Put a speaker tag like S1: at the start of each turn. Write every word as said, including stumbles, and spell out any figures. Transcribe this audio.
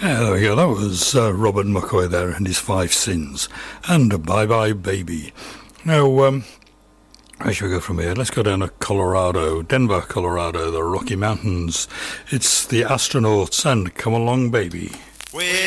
S1: Yeah, there we go. That was uh, Robert McCoy there and his Five Sins. And Bye Bye Baby. Now, um, where should we go from here? Let's go down to Colorado, Denver, Colorado, the Rocky Mountains. It's the Astronauts and Come Along Baby.
S2: Well,